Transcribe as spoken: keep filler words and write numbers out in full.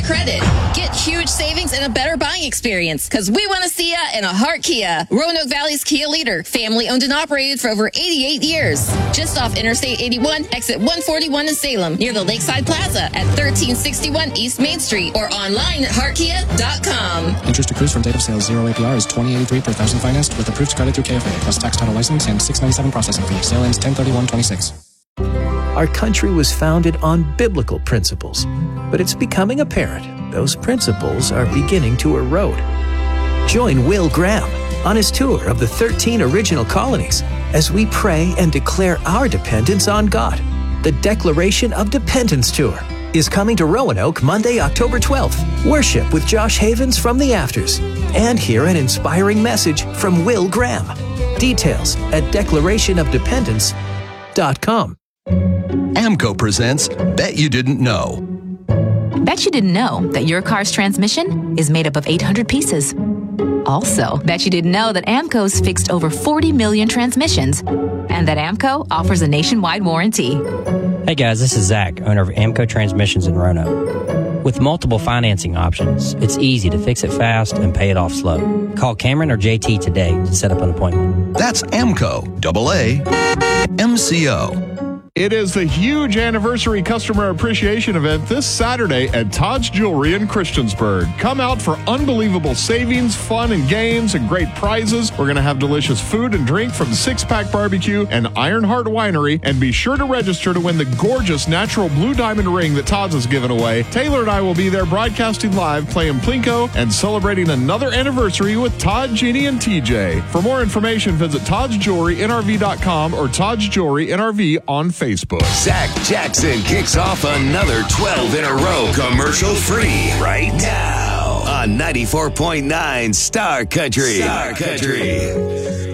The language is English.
get credit. Get huge savings and a better buying experience, because we want to see ya in a Hart Kia. Roanoke Valley's Kia leader, family owned and operated for over eighty-eight years. Just off Interstate eighty-one, exit one forty-one in Salem, near the Lakeside Plaza at thirteen sixty-one East Main Street, or online at hart kia dot com. Interest accrues from date of sale. Zero A P R is twenty eighty-three per thousand financed with approved credit through K F A plus tax, title, license, and six ninety-seven processing fee. Sale ends ten thirty-one twenty-six. Our country was founded on biblical principles, but it's becoming apparent those principles are beginning to erode. Join Will Graham on his tour of the thirteen original colonies as we pray and declare our dependence on God. The Declaration of Dependence Tour is coming to Roanoke Monday, October twelfth. Worship with Josh Havens from the Afters and hear an inspiring message from Will Graham. Details at declaration of dependence dot com. AMCO presents Bet You Didn't Know. Bet you didn't know that your car's transmission is made up of eight hundred pieces. Also, bet you didn't know that AMCO's fixed over forty million transmissions and that AMCO offers a nationwide warranty. Hey guys, this is Zach, owner of AMCO Transmissions in Roanoke. With multiple financing options, it's easy to fix it fast and pay it off slow. Call Cameron or J T today to set up an appointment. That's AMCO, double A, M C O. It is the huge anniversary customer appreciation event this Saturday at Todd's Jewelry in Christiansburg. Come out for unbelievable savings, fun and games, and great prizes. We're going to have delicious food and drink from Six Pack Barbecue and Ironheart Winery. And be sure to register to win the gorgeous natural blue diamond ring that Todd's has given away. Taylor and I will be there broadcasting live, playing Plinko, and celebrating another anniversary with Todd, Jeannie, and T J. For more information, visit Todd's Jewelry N R V dot com or Todd's Jewelry N R V on Facebook. Facebook. Zach Jackson kicks off another twelve in a row commercial free right now on ninety-four point nine Star Country. Star Country.